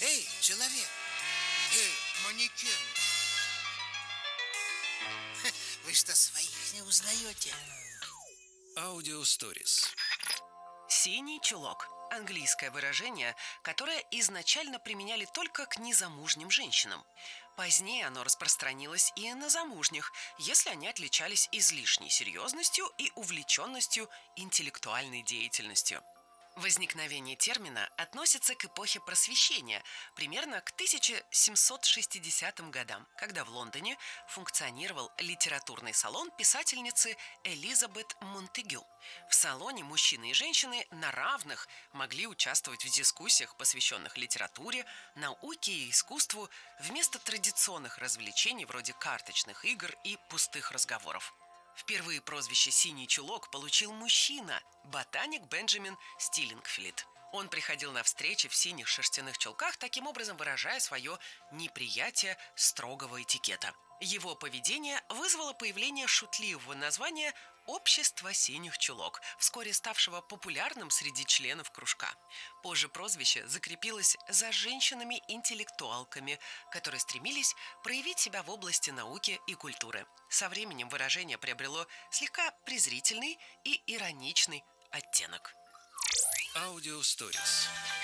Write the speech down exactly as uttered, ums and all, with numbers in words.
Эй, человек! Эй, манекен! Вы что, своих не узнаете? Аудиосторис. Синий чулок – английское выражение, которое изначально применяли только к незамужним женщинам. Позднее оно распространилось и на замужних, если они отличались излишней серьезностью и увлеченностью интеллектуальной деятельностью. Возникновение термина относится к эпохе Просвещения, примерно к тысяча семьсот шестидесятым годам, когда в Лондоне функционировал литературный салон писательницы Элизабет Монтегю. В салоне мужчины и женщины на равных могли участвовать в дискуссиях, посвященных литературе, науке и искусству, вместо традиционных развлечений вроде карточных игр и пустых разговоров. Впервые прозвище «Синий чулок» получил мужчина, ботаник Бенджамин Стиллингфилд. Он приходил на встречи в синих шерстяных чулках, таким образом выражая свое неприятие строгого этикета. Его поведение вызвало появление шутливого названия «Общество синих чулок», вскоре ставшего популярным среди членов кружка. Позже прозвище закрепилось за женщинами-интеллектуалками, которые стремились проявить себя в области науки и культуры. Со временем выражение приобрело слегка презрительный и ироничный оттенок. Аудиосторис.